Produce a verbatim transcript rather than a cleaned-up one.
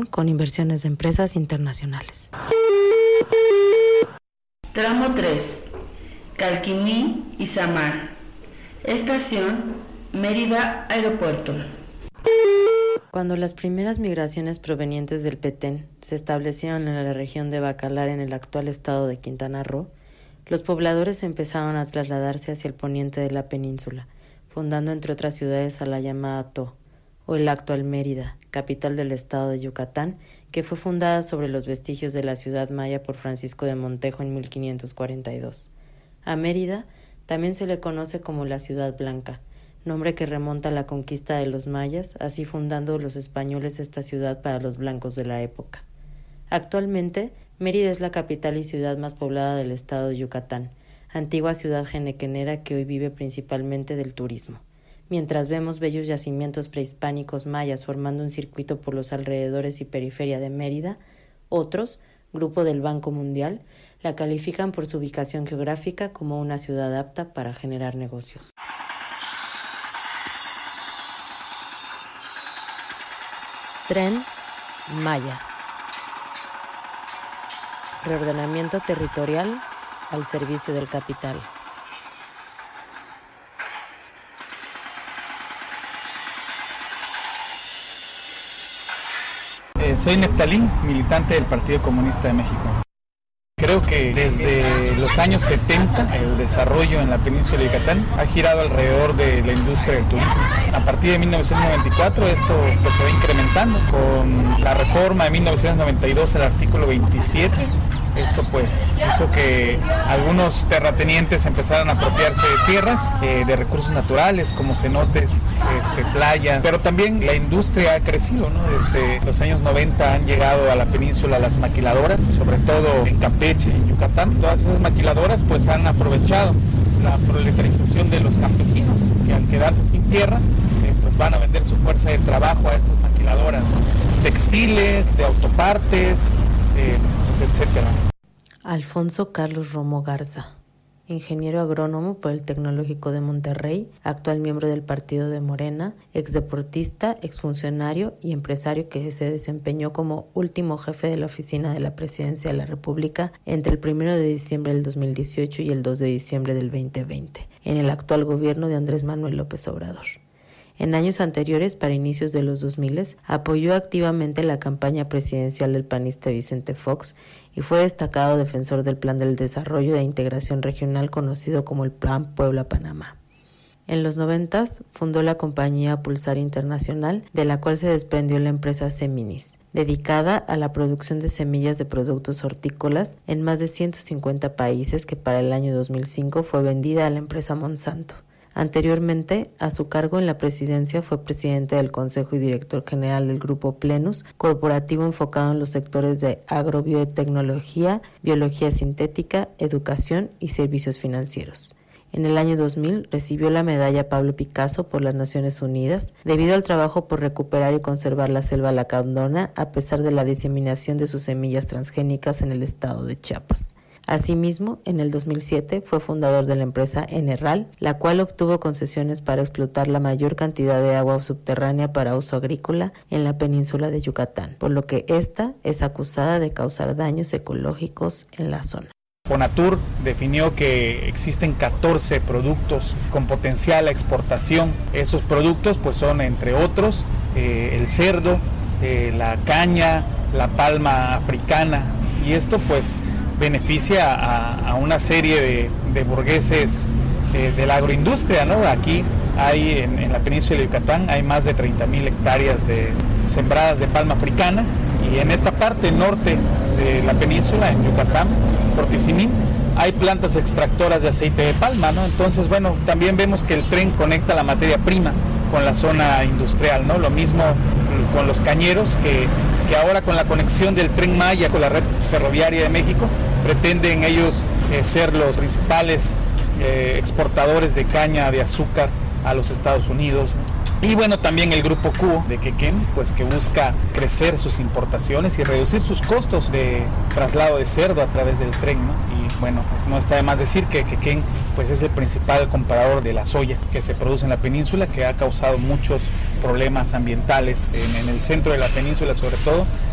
conexión con inversiones de empresas internacionales. Tramo tres, Calquiní y Samar. Estación Mérida Aeropuerto. Cuando las primeras migraciones provenientes del Petén se establecieron en la región de Bacalar, en el actual estado de Quintana Roo, los pobladores empezaron a trasladarse hacia el poniente de la península, fundando entre otras ciudades a la llamada To, o el actual Mérida, capital del estado de Yucatán, que fue fundada sobre los vestigios de la ciudad maya por Francisco de Montejo en mil quinientos cuarenta y dos. A Mérida también se le conoce como la Ciudad Blanca, nombre que remonta a la conquista de los mayas, así fundando los españoles esta ciudad para los blancos de la época. Actualmente, Mérida es la capital y ciudad más poblada del estado de Yucatán, antigua ciudad henequenera que hoy vive principalmente del turismo. Mientras vemos bellos yacimientos prehispánicos mayas formando un circuito por los alrededores y periferia de Mérida, otros, grupo del Banco Mundial, la califican por su ubicación geográfica como una ciudad apta para generar negocios. Tren Maya. Reordenamiento territorial al servicio del capital. Eh, soy Neftalí, militante del Partido Comunista de México. Creo que desde los años setenta el desarrollo en la península de Yucatán ha girado alrededor de la industria del turismo. A partir de mil novecientos noventa y cuatro esto pues, se va incrementando con la reforma de mil novecientos noventa y dos al artículo veintisiete. Esto pues hizo que algunos terratenientes empezaran a apropiarse de tierras, eh, de recursos naturales como cenotes, este, playas, pero también la industria ha crecido, ¿no? Desde los años noventa han llegado a la península las maquiladoras, sobre todo en Campeche, en Yucatán. Todas esas maquiladoras pues han aprovechado la proletarización de los campesinos que al quedarse sin tierra eh, pues van a vender su fuerza de trabajo a estas maquiladoras, ¿no? Textiles, de autopartes, eh, pues, etcétera. Alfonso Carlos Romo Garza, ingeniero agrónomo por el Tecnológico de Monterrey, actual miembro del Partido de Morena, exdeportista, exfuncionario y empresario que se desempeñó como último jefe de la oficina de la Presidencia de la República entre el primero de diciembre del dos mil dieciocho y el dos de diciembre del veinte veinte, en el actual gobierno de Andrés Manuel López Obrador. En años anteriores, para inicios de los dos mil, apoyó activamente la campaña presidencial del panista Vicente Fox y fue destacado defensor del Plan del Desarrollo de Integración Regional conocido como el Plan Puebla-Panamá. En los noventas fundó la compañía Pulsar Internacional, de la cual se desprendió la empresa Seminis, dedicada a la producción de semillas de productos hortícolas en más de ciento cincuenta países, que para el año dos mil cinco fue vendida a la empresa Monsanto. Anteriormente, a su cargo en la presidencia fue presidente del Consejo y director general del Grupo Plenus, corporativo enfocado en los sectores de agrobiotecnología, biología sintética, educación y servicios financieros. En el año dos mil recibió la medalla Pablo Picasso por las Naciones Unidas debido al trabajo por recuperar y conservar la selva lacandona a pesar de la diseminación de sus semillas transgénicas en el estado de Chiapas. Asimismo, en el dos mil siete fue fundador de la empresa Enerral, la cual obtuvo concesiones para explotar la mayor cantidad de agua subterránea para uso agrícola en la península de Yucatán, por lo que esta es acusada de causar daños ecológicos en la zona. Fonatur definió que existen catorce productos con potencial a exportación. Esos productos pues son, entre otros, eh, el cerdo, eh, la caña, la palma africana, y esto pues beneficia a, a una serie de, de burgueses eh, de la agroindustria, ¿no? Aquí hay en, en la península de Yucatán hay más de treinta mil hectáreas de sembradas de palma africana, y en esta parte norte de la península, en Yucatán, Porquisimín, hay plantas extractoras de aceite de palma, ¿no? Entonces, bueno, también vemos que el tren conecta la materia prima con la zona industrial, ¿no? Lo mismo con los cañeros, que, que ahora con la conexión del Tren Maya con la red ferroviaria de México, pretenden ellos eh, ser los principales eh, exportadores de caña de azúcar a los Estados Unidos. Y bueno, también el Grupo Cubo de Quequén, pues que busca crecer sus importaciones y reducir sus costos de traslado de cerdo a través del tren, ¿no? Y bueno, pues no está de más decir que Quequén pues es el principal comprador de la soya que se produce en la península, que ha causado muchos problemas ambientales en, en el centro de la península sobre todo,